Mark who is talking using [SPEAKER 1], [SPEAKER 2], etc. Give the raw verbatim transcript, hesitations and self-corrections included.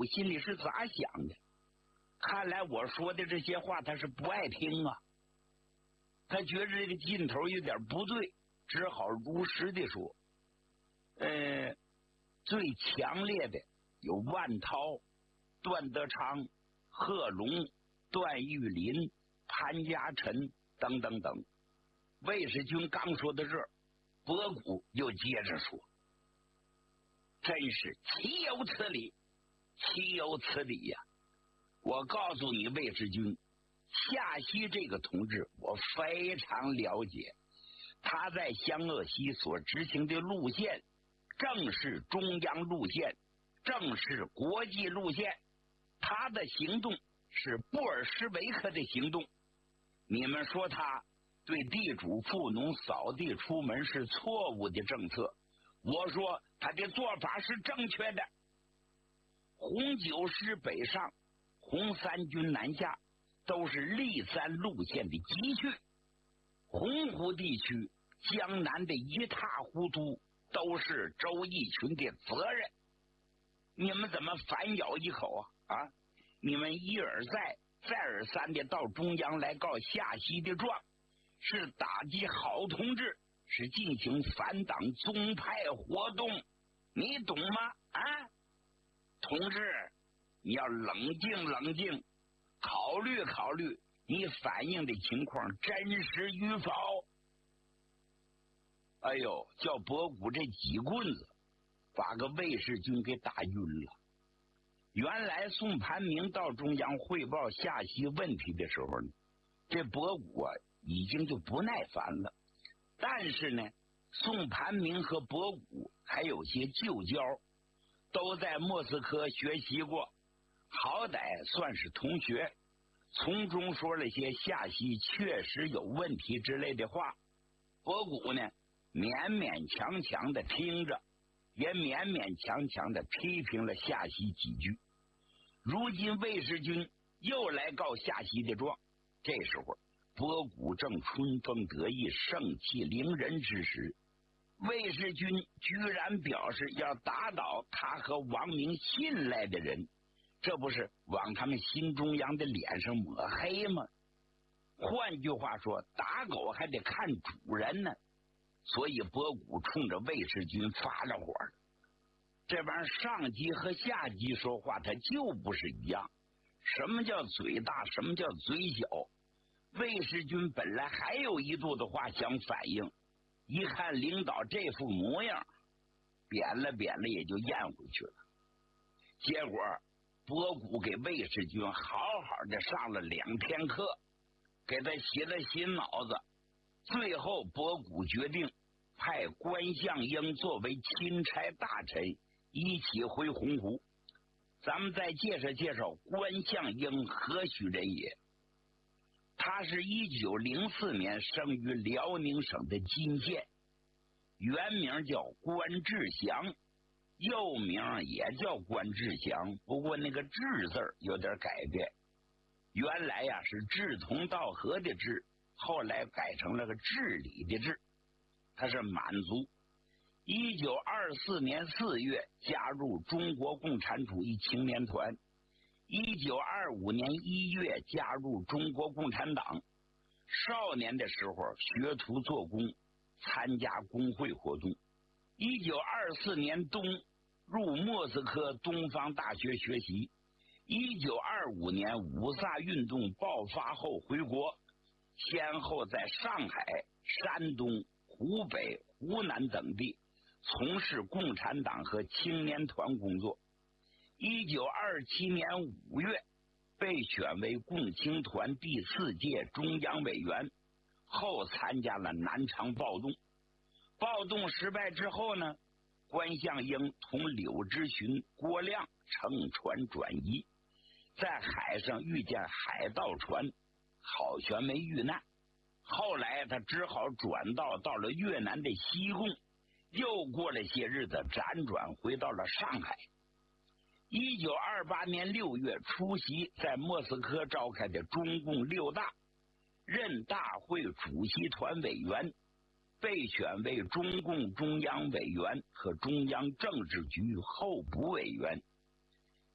[SPEAKER 1] 古心里是咋想的？看来我说的这些话他是不爱听啊。他觉着这个劲头有点不对，只好如实的说：“呃，最强烈的有万涛、段德昌、贺龙、段玉林、潘家臣等等等。”魏世军刚说到这儿，博古又接着说：“真是岂有此理，岂有此理呀！我告诉你，魏世军，夏曦这个同志我非常了解，他在湘鄂西所执行的路线正是中央路线，正是国际路线，他的行动是布尔什维克的行动。你们说他对地主富农扫地出门是错误的政策，我说他的做法是正确的。红九师北上，红三军南下，都是立三路线的急去。洪湖地区江南的一塌糊涂，都是周逸群的责任。你们怎么反咬一口啊？啊！你们一而再再而三的到中央来告夏曦的状，是打击好同志，是进行反党宗派活动，你懂吗？啊，同志，你要冷静冷静，考虑考虑你反映的情况真实与否。哎呦，叫博古这几棍子把个魏世军给打晕了。原来宋盘铭到中央汇报夏曦问题的时候呢，这博古啊已经就不耐烦了。但是呢，宋盘铭和博古还有些旧交，都在莫斯科学习过，好歹算是同学，从中说了些夏曦确实有问题之类的话。博古呢勉勉强强的听着，也勉勉强强的批评了夏曦几句。如今魏世军又来告夏曦的状，这时候博古正春风得意、盛气凌人之时，魏世军居然表示要打倒他和王明信赖的人，这不是往他们新中央的脸上抹黑吗？换句话说，打狗还得看主人呢。所以博古冲着魏世军发了火了。这玩意儿上级和下级说话他就不是一样，什么叫嘴大，什么叫嘴小。魏世军本来还有一肚子话想反映，一看领导这副模样，扁了扁了也就咽回去了。结果博古给魏世军好好的上了两天课，给他洗了洗脑子。最后博古决定派关向英作为钦差大臣一起回洪湖。咱们再介绍介绍关向英何许人也。他是一九零四年生于辽宁省的金县，原名叫关志祥，又名也叫关志祥，不过那个志字有点改变，原来呀是志同道合的志，后来改成了个治理的治。他是满族，一九二四年四月加入中国共产主义青年团，一九二五年一月加入中国共产党。少年的时候学徒做工，参加工会活动。一九二四年冬入莫斯科东方大学学习。一九二五年五卅运动爆发后回国，先后在上海、山东、湖北、湖南等地从事共产党和青年团工作。一九二七年五月被选为共青团第四届中央委员，后参加了南昌暴动。暴动失败之后呢，关向英同柳之寻、郭亮乘船转移，在海上遇见海盗船，好悬没遇难。后来他只好转道到了越南的西贡，又过了些日子辗转回到了上海。一九二八年六月出席在莫斯科召开的中共六大，任大会主席团委员，被选为中共中央委员和中央政治局候补委员。